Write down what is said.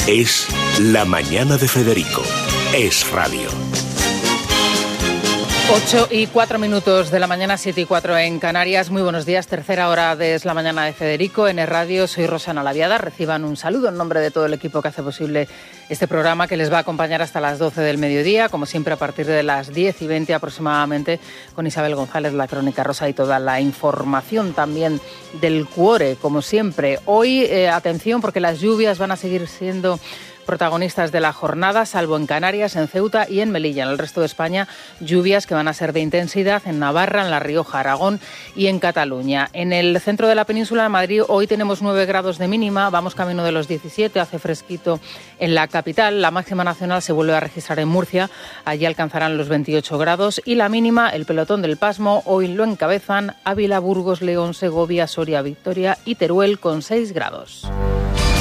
Es La Mañana de Federico. Es radio. 8:04 de la mañana, 7:04 en Canarias. Muy buenos días, tercera hora de Es la Mañana de Federico en Es Radio. Soy Rosana Laviada. Reciban un saludo en nombre de todo el equipo que hace posible este programa, que les va a acompañar hasta las 12 del mediodía, como siempre a partir de las 10:20 aproximadamente, con Isabel González, la Crónica Rosa y toda la información también del Cuore, como siempre. Hoy, atención, porque las lluvias van a seguir siendo protagonistas de la jornada, salvo en Canarias, en Ceuta y en Melilla. En el resto de España, lluvias que van a ser de intensidad en Navarra, en La Rioja, Aragón y en Cataluña. En el centro de la península de Madrid hoy tenemos 9 grados de mínima, vamos camino de los 17, hace fresquito en la capital. La máxima nacional se vuelve a registrar en Murcia, allí alcanzarán los 28 grados y la mínima, el pelotón del pasmo, hoy lo encabezan Ávila, Burgos, León, Segovia, Soria, Vitoria y Teruel con 6 grados.